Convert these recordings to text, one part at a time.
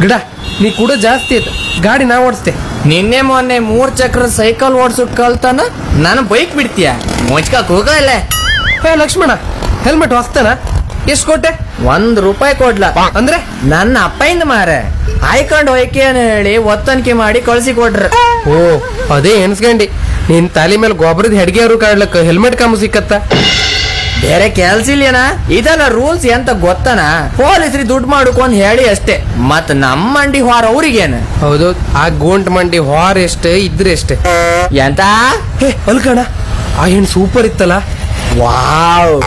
ಗಿಡ ನೀ ಕೂಡ ಜಾಸ್ತಿ ಆಯ್ತು, ಗಾಡಿ ನಾ ಓಡಿಸ್ತೆ. ನಿನ್ನೆ ಮೊನ್ನೆ 3 ಚಕ್ರ ಸೈಕಲ್ ಓಡ್ಸುಟ್ ಕಲ್ತಾನ ನಾನು ಬೈಕ್ ಬಿಡ್ತೀಯ ಮುಚ್ಕಕ್ ಹೋಗಲ್ಲ. ಹೇ ಲಕ್ಷ್ಮಣ, ಹೆಲ್ಮೆಟ್ ಹೊಸ್ತಾನ? ಎಷ್ಟು ಕೊಟ್ಟೆ? ₹1 ಕೊಡ್ಲ ಅಂದ್ರೆ ನನ್ನ ಅಪ್ಪಯಿಂದ ಮಾರೆ ಆಯ್ಕೊಂಡು ಹೋಯ್ಕೆ ಅಂತ ಹೇಳಿ ಒತ್ತನಿಕೆ ಮಾಡಿ ಕಳ್ಸಿ ಕೊಟ್ರ. ಓ ಅದೇ ಎನ್ಸ್ಕಂಡಿ, ನಿನ್ ತಲೆ ಮೇಲೆ ಗೊಬ್ಬರದ ಹೆಡ್ಗೆ ಅವರು ಕಾಡ್ಲಕ್ಕ ಹೆಲ್ಮೆಟ್ ಕಾಮು ಸಿಕ್ಕತ್ತ. ಬೇರೆ ಕೆಲ್ಸ ಇಲ್ಲೇನ? ಇದೆಲ್ಲ ರೂಲ್ಸ್ ಎಂತ ಗೊತ್ತನ? ಪೊಲೀಸ್ರಿ ದುಡ್ಡು ಮಾಡ್ಕೊಂಡ್ ಹೇಳಿ ಅಷ್ಟೇ, ಮತ್ ನಮ್ಮ ಮಂಡಿ ಹೊರ ಅವ್ರಿಗೇನ? ಹೌದು, ಆ ಗೋಂಟ್ ಮಂಡಿ ಹೊರ ಎಷ್ಟೇ ಇದ್ರೆ ಎಷ್ಟೇ. ಎಂತ ಹೇ ಅಲ್ಕಣ, ಆ ಹೆಣ್ಣು ಸೂಪರ್ ಇತ್ತಲ್ಲ. ವಾವ್,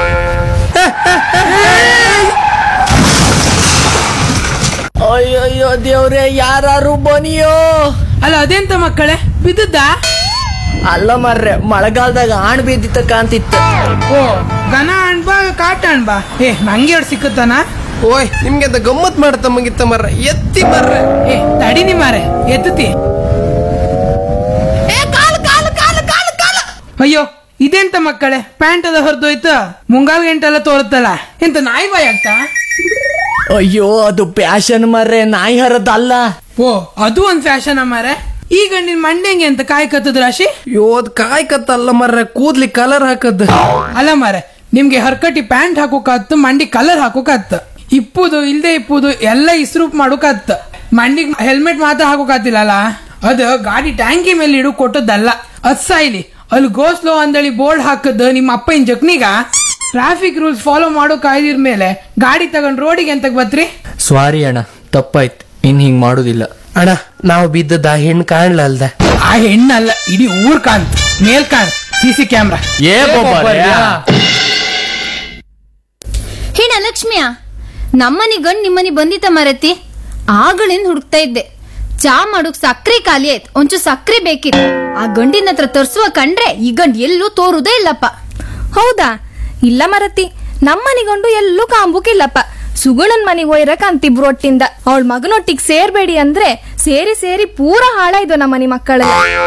ಅಯ್ಯಯ್ಯೋ ದೇವ್ರೆ, ಯಾರು ಬನಿಯೋ. ಅಲ್ಲ ಅದೆಂತ ಮಕ್ಕಳೇ, ಬಿದ್ದದ್ದ? ಅಲ್ಲ ಮರ್ರೆ, ಮಳೆಗಾಲದಾಗ ಆಣ್ ಬಿದ್ದಿತ್ತ ಕಾಂತಿತ್ತು. ಓ ಘನ ಅಣ್ಬಾ ಕಾಟ ಅಣ್ಬಾ. ನಂಗೆ ಎರಡು ಸಿಕ್ಕತ್ತಾನ? ಓಯ್ ನಿಮ್ಗೆ ಅಂತ ಗಮ್ಮತ್ ಮಾಡತ್ತ ಮುಗಿತ್ತ ಮರ್ರ, ಎತ್ತಿ ಮರ್ರೆ. ತಡಿನಿ ಮಾರೆ, ಎತ್ತತಿ. ಅಯ್ಯೋ ಇದೆಂತ ಮಕ್ಕಳೇ, ಪ್ಯಾಂಟ್ ಅದ ಹೊರದೋಯ್ತು, ಮುಂಗಾಲ್ ಗಂಟೆಲ್ಲ ತೋರುತ್ತಲ್ಲ, ಎಂತ ನಾಯಿ ಬಾಯ್ ಆಗ್ತಾ? ಅಯ್ಯೋ ಅದು ಪ್ಯಾಶನ್ ಮರ್ರೆ, ನಾಯಿ ಹರದಲ್ಲ. ಓ ಅದು ಒಂದ್ ಫ್ಯಾಷನ್ ಮಾರೆ. ಈಗ ನಿನ್ ಮಂಡೆಂಗೆ ಅಂತ ಕಾಯಿ ಕತ್ತದ ರಾಶಿ? ಯೋದ್ ಕಾಯ್ ಕತ್ತಲ್ಲ ಮರ್ರೆ, ಕೂದ್ಲಿ ಕಲರ್ ಹಾಕದ್. ಅಲ್ಲ ಮಾರೆ, ನಿಮ್ಗೆ ಹರ್ಕಟಿ ಪ್ಯಾಂಟ್ ಹಾಕೋಕತ್ತು, ಮಂಡಿ ಕಲರ್ ಹಾಕೋಕತ್ತು, ಇಪ್ಪುದು ಇಲ್ದೆ ಇಪ್ಪುದು ಎಲ್ಲ ಇಸ್ರೂಪ್ ಮಾಡೋಕತ್ತು. ಮಂಡಿಗ್ ಹೆಲ್ಮೆಟ್ ಮಾತ್ರ ಹಾಕೋಕತ್ತಿಲ್ಲ, ಅದು ಗಾಡಿ ಟ್ಯಾಂಕಿ ಮೇಲೆ ಇಡು ಕೊಟ್ಟದ್ದಲ್ಲ. ಅದ್ ಸಾಯ್ಲಿ, ಅಲ್ಲಿ ಗೋ ಸ್ಲೋ ಅಂದಳಿ ಬೋರ್ಡ್ ಹಾಕದ್ ನಿಮ್ಮ ಅಪ್ಪನ ಜಕ್ನಿಗ. ಟ್ರಾಫಿಕ್ ರೂಲ್ಸ್ ಫಾಲೋ ಮಾಡೋ ಕಾಯ್ದಿರ್ ಮೇಲೆ ಗಾಡಿ ತಗೊಂಡ್ ರೋಡಿಗೆ ಎಂತ ಬತ್ರಿ? ಸಾರಿ ಅಣ್ಣ, ತಪ್ಪಾಯ್ತು, ಇನ್ ಹಿಂಗ್ ಮಾಡುದಿಲ್ಲ. ಅಣ್ಣ ನಾವು ಬಿದ್ದದ ಆ ಹೆಣ್ಣು ಕಾಣ್ಲ ಅಲ್ದ? ಆ ಹೆಣ್ಣಲ್ಲ, ಇಡೀ ಊರ್ ಕಾಣ್, ಮೇಲ್ ಕಾಣ್, ಸಿಸಿ ಕ್ಯಾಮ್ರಾ. ಹೇಳ ಲಕ್ಷ್ಮಿಯ, ನಮ್ಮನಿ ಗಂಡ್ ನಿಮ್ಮನಿ ಬಂದಿತ್ತ ಮರತಿ? ಆಗಳಿಂದ ಹುಡುಕ್ತಾ ಇದ್ದೆ. ಚಾ ಮಾಡೋಕ್ ಸಕ್ರೆ ಖಾಲಿ ಆಯ್ತು, ಒಂಚೂರು ಸಕ್ರೆ ಬೇಕಿತ್ತು. ಆ ಗಂಡಿನ ಹತ್ರ ತರ್ಸುವ ಕಂಡ್ರೆ ಈ ಗಂಡ್ ಎಲ್ಲೂ ತೋರುದೇ ಇಲ್ಲಪ್ಪ. ಹೌದಾ? ಇಲ್ಲ ಮರತಿ, ನಮ್ಮನಿಗೊಂಡು ಎಲ್ಲೂ ಕಾಂಬುಕಿಲ್ಲಪ್ಪ. ಸುಗುಣನ್ ಮನಿಗ್ ಒಯ್ರಕ್ ಅಂತಿಬ್ರು ಒಟ್ಟಿಂದ. ಅವಳ ಮಗನೊಟ್ಟಿಗೆ ಸೇರ್ಬೇಡಿ ಅಂದ್ರೆ ಸೇರಿ ಸೇರಿ ಪೂರಾ ಹಾಳಾಯ್ದು ನಮ್ಮನಿ ಮಕ್ಕಳ.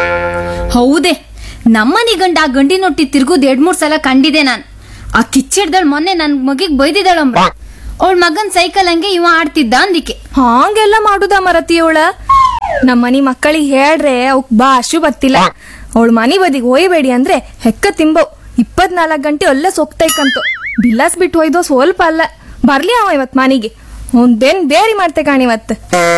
ಹೌದೇ, ನಮ್ಮನಿ ಗಂಡ ಆ ಗಂಡಿನೊಟ್ಟಿ ತಿರ್ಗುದ್ 2-3 ಸಲ ಕಂಡಿದೆ ನಾನ್. ಆ ಕಿಚ್ಚಿಡ್ದಳ್ ಮೊನ್ನೆ ನನ್ ಮಗಿಗ್ ಬೈದಿದ್ದಾಳಂಬ. ಅವಳ ಮಗನ್ ಸೈಕಲ್ ಹಂಗೆ ಇವ ಆಡ್ತಿದ್ದ ಅಂದಿಕೆ. ಹಾಂಗೆಲ್ಲ ಮಾಡುದ ಮರತಿ ಅವಳ? ನಮ್ಮನಿ ಮಕ್ಕಳಿಗೆ ಹೇಳ್ರೆ ಅವಕ್ ಭಾಷು ಬತ್ತಿಲ್ಲ. ಅವಳ ಮನಿ ಬದಿಗೆ ಒಯ್ಬೇಡಿ ಅಂದ್ರೆ ಹೆಕ್ಕ ತಿಂಬವ್. 24 ಗಂಟೆ ಅಲ್ಲೇ ಸೊಕ್ತೈಕಂತು. ಬಿಲ್ಲಾಸ್ ಬಿಟ್ಟು ಹೋಯ್ದೋ ಸ್ವಲ್ಪ ಅಲ್ಲ. ಬರ್ಲಿ ಅವ ಇವತ್ ಮನಿಗೆ, ಒಂದೇನ್ ಬೇರಿ ಮಾಡ್ತೆ ಕಾಣಿವತ್.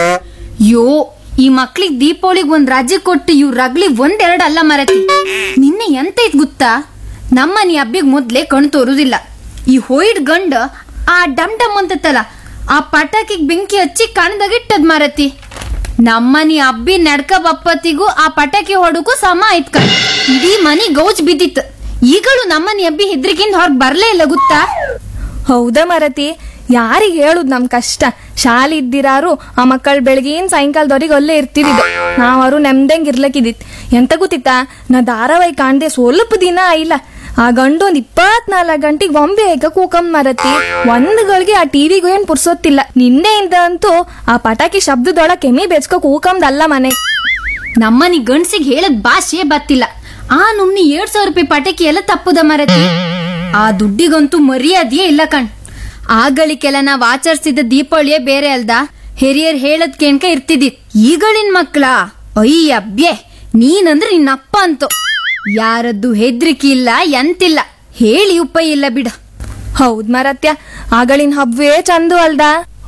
ಯೋ, ಈ ಮಕ್ಳಿಗ್ ದೀಪಾವಳಿಗ್ ಒಂದ್ ರಾಜ್ಯ ಕೊಟ್ಟು ಇವ್ ರಗ್ಲಿ 1-2 ಅಲ್ಲ ಮರತಿ. ನಿನ್ನೆ ಎಂತ ಇತ್ ಗೊತ್ತಾ? ನಮ್ಮನಿ ಹಬ್ಬಿಗ್ ಮೊದ್ಲೇ ಕಣ್ ತೋರುದಿಲ್ಲ. ಈ ಹೋಯ್ಡ್ ಗಂಡ ಆ ಡಮ್ ಡಮ್ ಅಂತತ್ತಲ್ಲ, ಆ ಪಟಾಕಿಗ್ ಬೆಂಕಿ ಹಚ್ಚಿ ಕಣ್ದಾಗಿಟ್ಟದ್ ಮರತಿ. ನಮ್ಮನಿ ಹಬ್ಬಿ ನಡ್ಕ ಬಪ್ಪತ್ತಿಗೂ ಆ ಪಟಾಕಿ ಹೊಡಕ್ಕೂ ಸಮ ಆಯ್ತ್ ಕಣ್. ಇಡೀ ಮನಿ ಗೌಜ್ ಬಿದ್ದಿತ್ತು. ಈಗಳು ನಮ್ಮನಿ ಹಬ್ಬಿ ಹೆದ್ರಿಕಿಂದ ಹೊರಗ್ ಬರ್ಲೇ ಇಲ್ಲ ಗೊತ್ತಾ? ಹೌದಾ ಮರತಿ, ಯಾರಿಗ್ ಹೇಳುದ್ ನಮ್ ಕಷ್ಟ. ಶಾಲೆ ಇದ್ದಿರಾರು ಆ ಮಕ್ಕಳು ಬೆಳಗಿನ ಸಾಯಂಕಾಲದವ್ರಿಗೆ ಅಲ್ಲೇ ಇರ್ತಿದ್ದ. ನಾವರು ನೆಮ್ದಂಗ್ ಇರ್ಲಕ್ಕಿದಿತ್. ಎಂತ ಗೊತ್ತಿತ್ತಾ, ನಾ ಧಾರಾವಾಹಿ ಕಾಣ್ದೆ ಸ್ವಲ್ಪ ದಿನ ಆಯಿಲ್ಲ, ಆ ಗಂಡು ಒಂದ್ 24 ಗಂಟೆಗೆ ಬೊಂಬೆ ಹೇಗ ಕೂಕಂ ಮರತಿ. ಒಂದ್ಗಳಿಗೆ ಆ ಟಿವಿಗೂ ಏನ್ ಪುರ್ಸೊತ್ತಿಲ್ಲ. ನಿನ್ನೆಯಿಂದ ಅಂತೂ ಆ ಪಟಾಕಿ ಶಬ್ದದೊಳ ಕೆಮ್ಮಿ ಬೆಚ್ಕೋ ಕೂಕಂದಲ್ಲ ಮನೆ. ನಮ್ಮನಿ ಗಂಡ್ಸಿಗೆ ಹೇಳದ್ ಭಾಷೆ ಬತ್ತಿಲ್ಲ. ಆ ನುಮ್ನಿ 2,000 ರೂಪಾಯಿ ಪಟಾಕಿ ಎಲ್ಲ ತಪ್ಪುದ ಮರತಿ. ಆ ದುಡ್ಡಿಗಂತೂ ಮರ್ಯಾದೆಯೇ ಇಲ್ಲ ಕಣ್. ಆಗಳಿಗೆಲ್ಲ ನಾವ್ ಆಚರಿಸಿದ ದೀಪಾವಳಿಯೇ ಬೇರೆ ಅಲ್ದ, ಹಿರಿಯರ್ ಹೇಳದ್ ಕೇಣ್ಕ ಇರ್ತಿದ್ದಿತ್. ಈಗಳಿನ್ ಮಕ್ಳ ಅಯ್ಯಬ್ಯೆ, ನೀನಂದ್ರೆ ನಿನ್ನಪ್ಪ ಅಂತೂ ಯಾರದ್ದು ಹೆದ್ರಿಕೆ ಇಲ್ಲ, ಎಂತಿಲ್ಲ, ಹೇಳಿ ಉಪಾಯ ಇಲ್ಲ ಬಿಡ. ಹೌದ್ ಮರತ್ಯ, ಆಗಳಿನ ಹಬ್ಬವೇ ಚಂದು ಅಲ್ದ.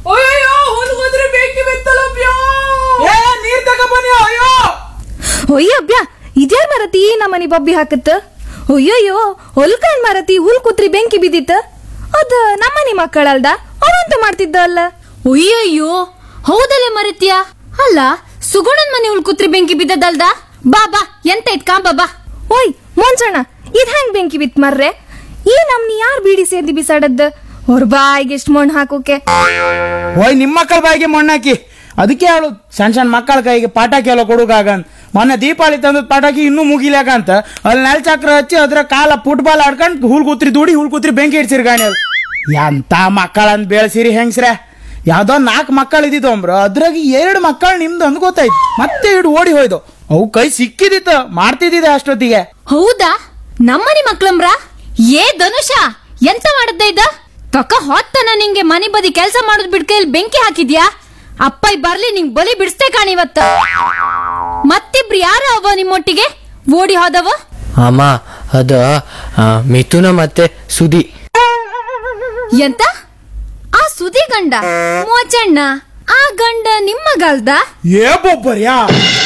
ಒಯ್ಯಬ್ಯ, ಇದ್ಯಾರ ಮರತಿ ನಮ್ಮನಿ ಬಬ್ಬಿ ಹಾಕತ್ತ? ಅಯ್ಯಯ್ಯೋ, ಹೊಲ್ಕಂಡ್ ಮರತಿ, ಹುಲ್ ಕುತ್ರಿ ಬೆಂಕಿ ಬಿದ್ದಿತ್ತ. ಅದ ನಮ್ಮನಿ ಮಕ್ಕಳಲ್ದ, ಅವಂತ ಮಾಡ್ತಿದ್ದ ಅಲ್ಲ. ಅಯ್ಯಯ್ಯೋ, ಹೌದಲ್ಲೇ ಮರತ್ಯ. ಅಲ್ಲ, ಸುಗುಣನ್ ಮನೆ ಉಳ್ಕುತ್ರಿ ಬೆಂಕಿ ಬಿದ್ದದಲ್ದ? ಬಾ ಬಾ, ಎಂತ ಇತ್ ಕಾಂಬ ಬಾ. ಓಯ್ ಮೊಂಚಣ್ಣ, ಇದ್ ಹೆಂಗ್ ಬೆಂಕಿ ಬಿತ್ ಮರ್ರೆ? ಈ ನಮ್ನಿ ಯಾರ್ ಬೀಡಿ ಸೇದಿ ಬಿಸಾಡದ್? ಅವ್ರ ಬಾಯಿಗೆ ಎಷ್ಟ್ ಮಣ್ಣು ಹಾಕೋಕೆ. ಓಯ್ ನಿಮ್ಮ ಮಕ್ಕಳ ಬಾಯಿಗೆ ಮಣ್ಣಾಕಿ, ಅದಕ್ಕೆ ಹೇಳು ಸಣ್ಣ ಸಣ್ಣ ಮಕ್ಕಳ ಕೈಗೆ ಪಟಾಕಿ ಎಲ್ಲ ಕೊಡುಗಾಗಂತ. ಮೊನ್ನೆ ದೀಪಾವಳಿ ತಂದದ್ ಪಟಾಕಿ ಇನ್ನೂ ಮುಗಿಲಾಕಂತ ಅಲ್ಲಿ ನೆಲ ಚಕ್ರ ಹಚ್ಚಿ ಅದ್ರ ಕಾಲ ಫುಟ್ಬಾಲ್ ಆಡ್ಕೊಂಡ್ ಹುಲ್ಕೂತ್ರಿ ದೂಡಿ ಹುಲ್ಕೂತ್ರಿ ಬೆಂಕಿ ಇಡ್ಸಿರಿ ಗಾಣಿ. ಎಂತ ಮಕ್ಕಳಂತ ಬೆಳೆಸಿರಿ ಹೆಂಗ್ಸ್ರೆ. ಯಾವ್ದೋ 4 ಮಕ್ಕಳು ಇದ್ದಿದ್ದು ಅಂಬ್ರ, ಅದ್ರಾಗ 2 ಮಕ್ಕಳು ನಿಮ್ದು ಅಂದ್ ಗೊತ್ತಾಯ್ತು. ಮತ್ತೆ ಇಡು ಓಡಿ ಹೋಯ್ದು. ಅವು ಕೈ ಸಿಕ್ಕಿದಿತ್ತ, ಮಾಡ್ತಿದ್ದಿದೆ ಅಷ್ಟೊತ್ತಿಗೆ. ಹೌದಾ? ನಮ್ಮನಿ ಮಕ್ಳಂಬ್ರ? ಏ ಧನುಷ, ಎಂತ ಮಾಡದ್ದ ಇದ್ದ? ಪಕ್ಕ ಹೊತ್ತನ ನಿಂಗೆ ಮನೆ ಬದಿ ಕೆಲಸ ಮಾಡೋದ್ ಬಿಡ್ಕ ಇಲ್ಲಿ ಬೆಂಕಿ ಹಾಕಿದ್ಯಾ? ಅಪ್ಪಯ್ ಬರ್ಲಿ ನಿಂಗ್ ಬಲಿ ಬಿಡಿಸ್ತೇ ಕಾಣಿವತ್ತ. ಮತ್ತಿಬ್ರು ಯಾರ ಅವ ನಿಮ್ಮೊಟ್ಟಿಗೆ ಓಡಿ ಹೋದವ? ಅಮ್ಮ ಅದ ಮಿಥುನ ಮತ್ತೆ ಸುದಿ. ಎಂತ? ಆ ಸುದಿ ಗಂಡ ಮೋಚಣ್ಣ, ಆ ಗಂಡ ನಿಮ್ಮ ಗಲ್ದ? ಏ ಬೊಬ್ಬರ್ಯಾ